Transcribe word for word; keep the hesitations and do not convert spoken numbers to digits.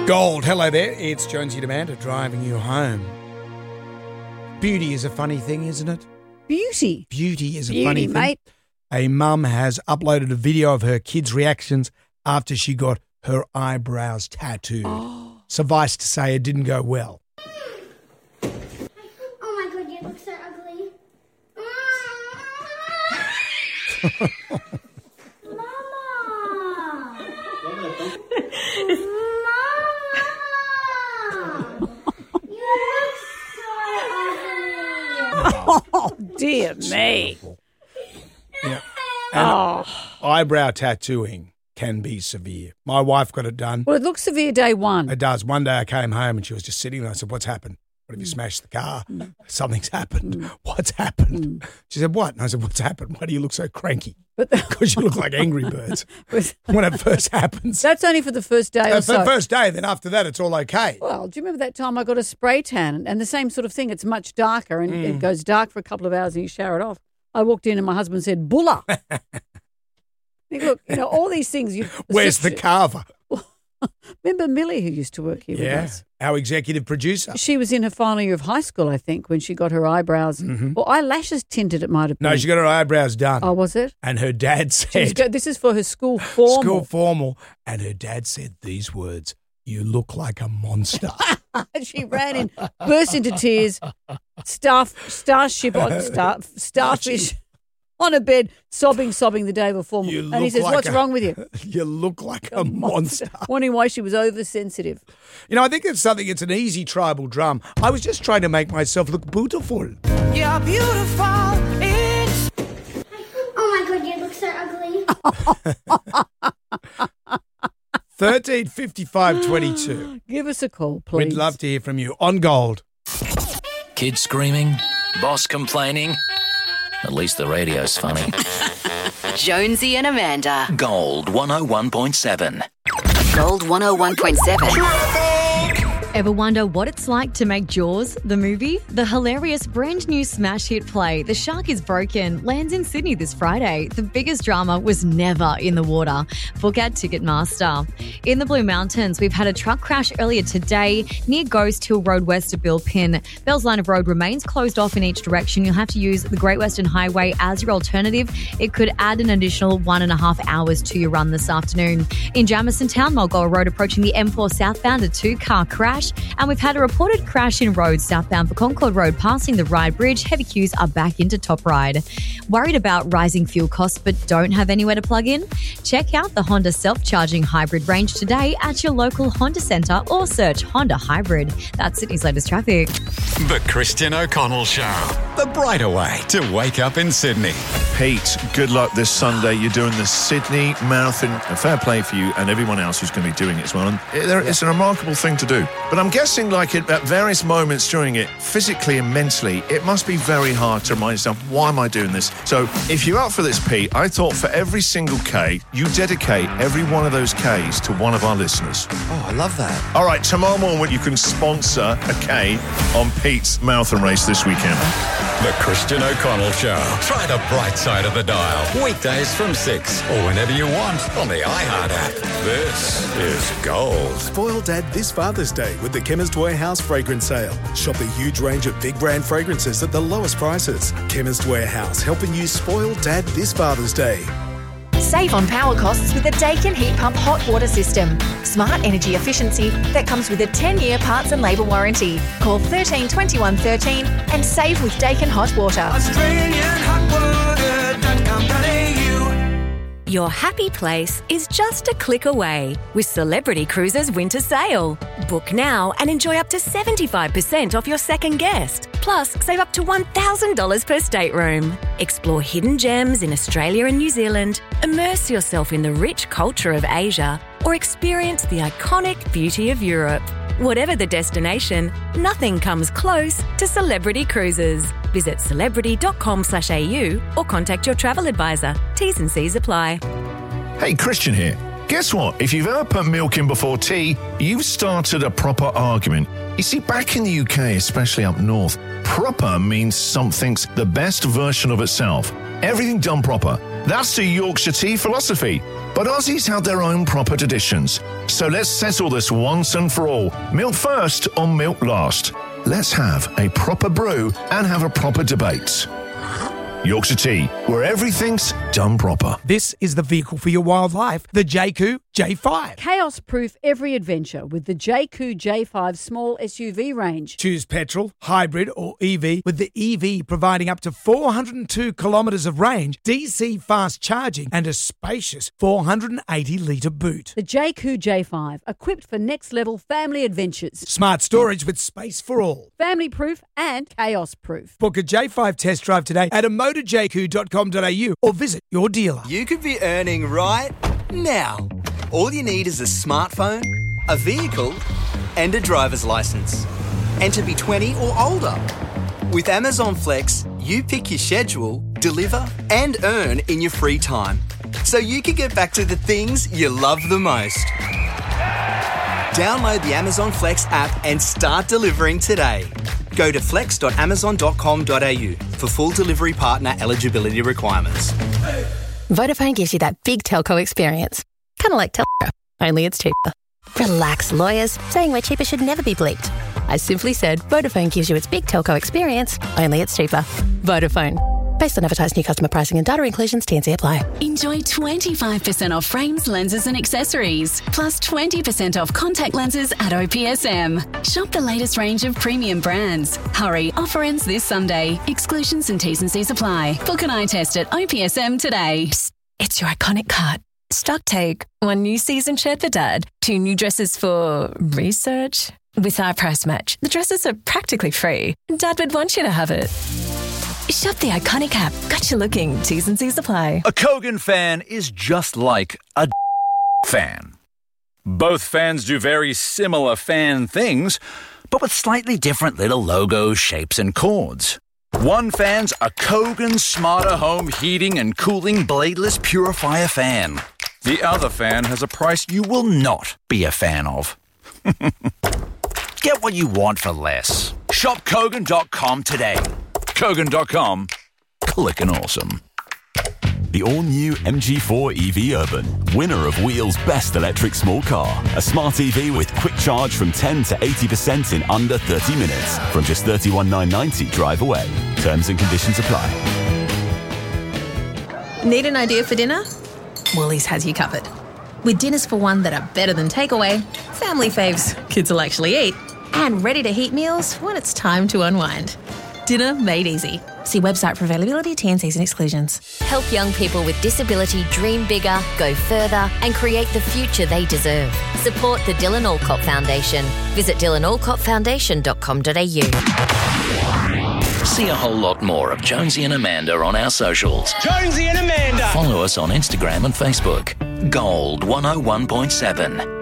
Gold, hello there. It's Jonesy and Amanda driving you home. Beauty is a funny thing, isn't it? Beauty. Beauty is a Beauty, funny thing. mate. A mum has uploaded a video of her kids' reactions after she got her eyebrows tattooed. Oh. Suffice to say, it didn't go well. Oh my god, you look so ugly. Mama! Mama! You look so ugly. Oh, dear me. Yeah. And Oh. eyebrow tattooing can be severe. My wife got it done. Well, it looks severe day one. It does. One day I came home and she was just sitting there. I said, "What's happened? What have you smashed the car? Something's happened. What's happened?" She said, "What?" And I said, "What's happened? Why do you look so cranky?" But Because you look like Angry Birds when it first happens. that's only for the first day Uh, or for the so. first day, then after that, it's all okay. Well, do you remember that time I got a spray tan and the same sort of thing? It's much darker and Mm. it goes dark for a couple of hours and you shower it off. I walked in and my husband said, "Bulla." Look, you know, all these things. You, Where's the sister- carver? Remember Millie, who used to work here with Yeah, us? our executive producer. She was in her final year of high school, I think, when she got her eyebrows or eyelashes tinted. It might have been. Mm-hmm. No, she got her eyebrows done. Oh, was it? And her dad She's said, go- this is for her school formal. school formal, and her dad said these words, "You look like a monster." She ran in, burst into tears, staff, starship on star, starfish on a bed, sobbing, sobbing the day before. You And he look says, like "What's a- wrong with you?" You look like a monster. Wondering why she was oversensitive. You know, I think it's something, it's an easy tribal drum. I was just trying to make myself look beautiful. You're beautiful. It's Oh my god, you look so ugly. thirteen fifty-five twenty-two. Give us a call, please. We'd love to hear from you on Gold. Kids screaming, boss complaining. At least the radio's funny. Jonesy and Amanda. Gold one oh one point seven. Gold one oh one point seven. Ever wonder what it's like to make Jaws, the movie? The hilarious brand new smash hit play, The Shark is Broken, lands in Sydney this Friday. The biggest drama was never in the water. Book at Ticketmaster. In the Blue Mountains, we've had a truck crash earlier today near Ghost Hill Road west of Bill Pin. Bell's Line of Road remains closed off in each direction. You'll have to use the Great Western Highway as your alternative. It could add an additional one and a half hours to your run this afternoon. In Jamison Town, Mulgoa Road approaching the M four southbound, a two-car crash. And we've had a reported crash in roads southbound for Concord Road passing the Ryde Bridge. Heavy queues are back into Top Ryde. Worried about rising fuel costs but don't have anywhere to plug in? Check out the Honda self-charging hybrid range today at your local Honda Centre or search Honda Hybrid. That's Sydney's latest traffic. The Christian O'Connell Show. The brighter way to wake up in Sydney. Pete, good luck this Sunday. You're doing the Sydney Marathon. A fair play for you and everyone else who's going to be doing it as well. And it's a remarkable thing to do. But I'm guessing like it, at various moments during it, physically and mentally, it must be very hard to remind yourself, why am I doing this? So if you're up for this, Pete, I thought for every single K, you dedicate every one of those Ks to one of our listeners. Oh, I love that. All right, tomorrow morning you can sponsor a K on Pete's marathon race this weekend. The Christian O'Connell Show. Try the bright side of the dial. Weekdays from six or whenever you want on the iHeart app. This is Gold. Spoil Dad this Father's Day with the Chemist Warehouse Fragrance Sale. Shop a huge range of big brand fragrances at the lowest prices. Chemist Warehouse, helping you spoil Dad this Father's Day. Save on power costs with the Dakin Heat Pump Hot Water System. Smart energy efficiency that comes with a ten-year parts and labour warranty. Call thirteen twenty-one thirteen and save with Dakin Hot Water. Australian hot water dot com dot a u. Your happy place is just a click away with Celebrity Cruises Winter Sale. Book now and enjoy up to seventy-five percent off your second guest. Plus, save up to one thousand dollars per stateroom. Explore hidden gems in Australia and New Zealand, immerse yourself in the rich culture of Asia, or experience the iconic beauty of Europe. Whatever the destination, nothing comes close to Celebrity Cruises. Visit celebrity.com slash au or contact your travel advisor. T's and C's apply. Hey, Christian here. Guess what? If you've ever put milk in before tea, you've started a proper argument. You see, back in the U K, especially up north, proper means something's the best version of itself. Everything done proper. That's the Yorkshire tea philosophy. But Aussies have their own proper traditions. So let's settle this once and for all. Milk first or milk last? Let's have a proper brew and have a proper debate. Yorkshire Tea, where everything's done proper. This is the vehicle for your wildlife, the J Q J five. Chaos-proof every adventure with the J Q J five small S U V range. Choose petrol, hybrid or E V, with the E V providing up to four hundred two kilometres of range, D C fast charging and a spacious four hundred eighty litre boot. The J Q J five, equipped for next-level family adventures. Smart storage with space for all. Family-proof and chaos-proof. Book a J five test drive today at a motor j q dot com dot a u or visit your dealer. You could be earning right now. All you need is a smartphone, a vehicle, and a driver's license. And to be twenty or older. With Amazon Flex, you pick your schedule, deliver, and earn in your free time. So you can get back to the things you love the most. Download the Amazon Flex app and start delivering today. Go to flex dot amazon dot com dot a u for full delivery partner eligibility requirements. Vodafone gives you that big telco experience. Kind of like Telco, only it's cheaper. Relax, lawyers. Saying we're cheaper should never be bleeped. I simply said Vodafone gives you its big telco experience, only it's cheaper. Vodafone. Based on advertised new customer pricing and data inclusions, T and C apply. Enjoy twenty-five percent off frames, lenses and accessories, plus twenty percent off contact lenses at O P S M. Shop the latest range of premium brands. Hurry, offer ends this Sunday. Exclusions and T's and C's apply. Book an eye test at O P S M today. Psst, it's your iconic cart. Stock take. One new season shirt for Dad. Two new dresses for research. With our price match, the dresses are practically free. Dad would want you to have it. Shop the iconic app. Got you looking. T's and C's apply. A Kogan fan is just like a fan. Both fans do very similar fan things, but with slightly different little logos, shapes, and chords. One fan's a Kogan Smarter Home Heating and Cooling Bladeless Purifier fan. The other fan has a price you will not be a fan of. Get what you want for less. Shop Kogan dot com today. Kogan dot com. Clickin' awesome. The all-new M G four E V Urban, winner of Wheel's Best Electric Small Car. A smart E V with quick charge from ten to eighty percent in under thirty minutes. From just thirty-one thousand nine hundred ninety drive away. Terms and conditions apply. Need an idea for dinner? Woolies has you covered. With dinners for one that are better than takeaway, family faves kids will actually eat, and ready-to-heat meals when it's time to unwind. Dinner made easy. See website for availability, T and C's and exclusions. Help young people with disability dream bigger, go further and create the future they deserve. Support the Dylan Alcott Foundation. Visit dylan alcott foundation dot com dot a u. See a whole lot more of Jonesy and Amanda on our socials. Jonesy and Amanda. Follow us on Instagram and Facebook. Gold one oh one point seven.